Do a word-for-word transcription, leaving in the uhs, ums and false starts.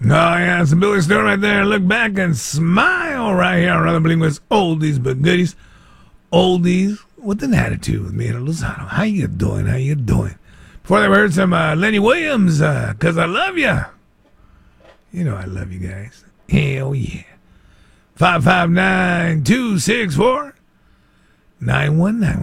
Oh, yeah, it's a Billy Stone right there. Look back and smile right here on Rather Bling with oldies but goodies. Oldies with an attitude with me and Lozano. How you doing? How you doing? Before that, we heard some uh, Lenny Williams, uh, Cause I Love Ya. You know I love you guys. Hell yeah. five five nine, two six four, nine one nine.